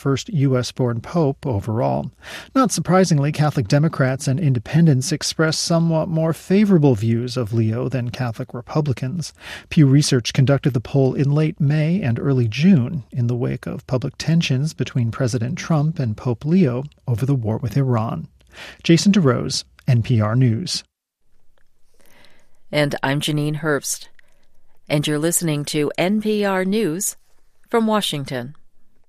first U.S.-born pope overall. Not surprisingly, Catholic Democrats and independents expressed somewhat more favorable views of Leo than Catholic Republicans. Pew Research conducted the poll in late May and early June in the wake of public tensions between President Trump and Pope Leo over the war with Iran. Jason DeRose, NPR News. And I'm Janine Herbst. And you're listening to NPR News from Washington.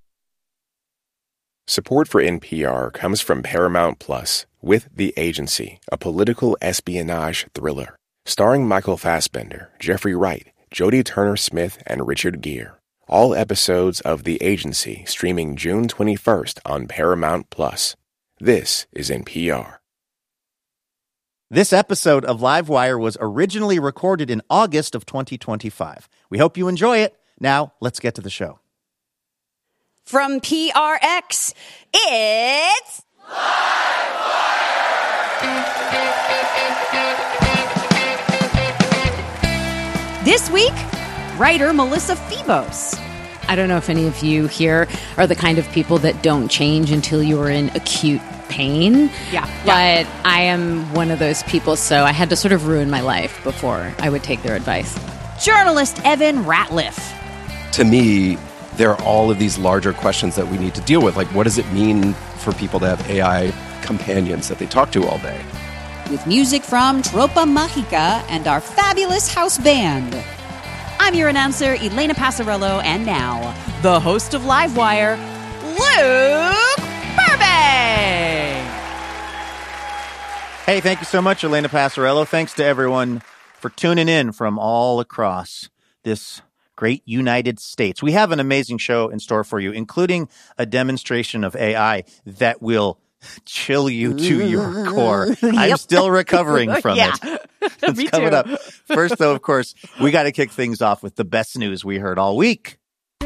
Support for NPR comes from Paramount Plus with The Agency, a political espionage thriller. Starring Michael Fassbender, Jeffrey Wright, Jodie Turner-Smith, and Richard Gere. All episodes of The Agency streaming June 21st on Paramount Plus. This is NPR. This episode of Livewire was originally recorded in August of 2025. We hope you enjoy it. Now, let's get to the show. From PRX, it's Livewire! This week, writer Melissa Febos. I don't know if any of you here are the kind of people that don't change until you are in acute pain. But I am one of those people, so I had to sort of ruin my life before I would take their advice. Journalist Evan Ratliff. To me, there are all of these larger questions that we need to deal with. Like, what does it mean for people to have AI companions that they talk to all day? With music from Tropa Magica and our fabulous house band. I'm your announcer, Elena Passarello, and now, the host of Livewire, Luke Burbank! Hey, thank you so much, Elena Passarello. Thanks to everyone for tuning in from all across this great United States. We have an amazing show in store for you, including a demonstration of AI that will chill you to your core. I'm still recovering from it. It's coming up. First, though, of course, we got to kick things off with the best news we heard all week.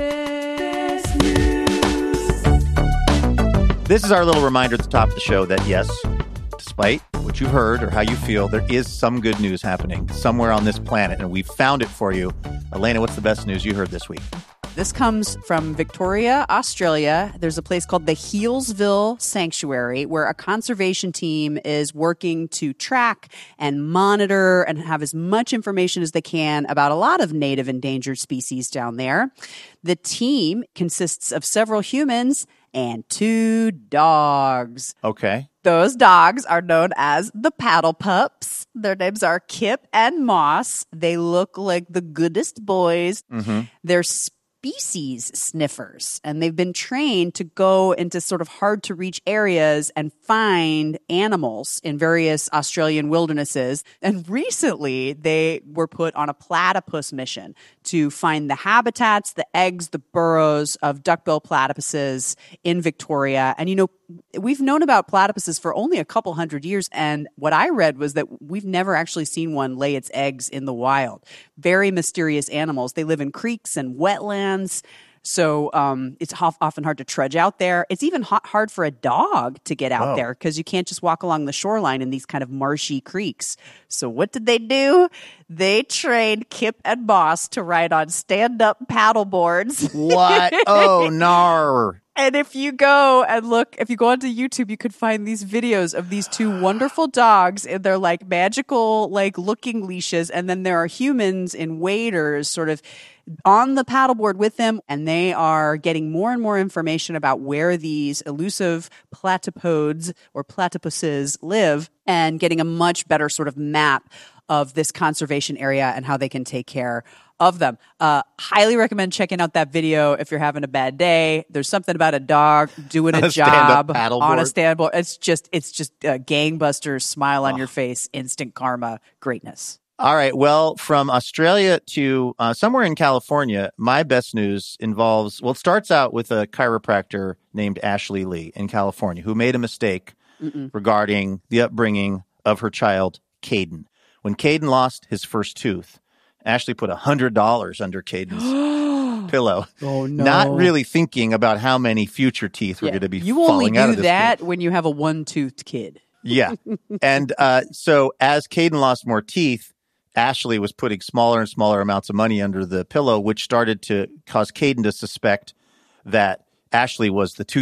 This is our little reminder at the top of the show that, yes, despite what you've heard or how you feel, there is some good news happening somewhere on this planet, and we found it for you. Elena, what's the best news you heard this week? This comes from Victoria, Australia. There's a place called the Healesville Sanctuary where a conservation team is working to track and monitor and have as much information as they can about a lot of native endangered species down there. The team consists of several humans and 2 dogs. Okay. Those dogs are known as the Paddle Pups. Their names are Kip and Moss. They look like the goodest boys. Mm-hmm. They're species sniffers, and they've been trained to go into sort of hard to reach areas and find animals in various Australian wildernesses. And recently they were put on a platypus mission to find the habitats, the eggs, the burrows of duckbill platypuses in Victoria. And, you know, we've known about platypuses for only a couple hundred years. And what I read was that we've never actually seen one lay its eggs in the wild. Very mysterious animals. They live in creeks and wetlands. So it's often hard to trudge out there. It's even hard for a dog to get out there because you can't just walk along the shoreline in these kind of marshy creeks. So what did they do? They trained Kip and Moss to ride on stand-up paddle boards. What? Oh, no. And if you go and look, if you go onto YouTube, you could find these videos of these 2 wonderful dogs in their like magical, like looking leashes. And then there are humans in waders sort of on the paddleboard with them. And they are getting more and more information about where these elusive platypodes or platypuses live and getting a much better sort of map of this conservation area and how they can take care of them. Highly recommend checking out that video if you're having a bad day. There's something about a dog doing a job on a standboard. It's just a gangbusters, smile on your face, instant karma, greatness. All right. Well, from Australia to somewhere in California, my best news involves, well, it starts out with a chiropractor named Ashley Lee in California who made a mistake regarding the upbringing of her child, Caden. When Caden lost his first tooth, Ashley put $100 under Caden's pillow. Oh, no. Not really thinking about how many future teeth were going to be falling out of this You only do that kid. when you have a one-toothed kid. Yeah. And so as Caden lost more teeth, Ashley was putting smaller and smaller amounts of money under the pillow, which started to cause Caden to suspect that Ashley was the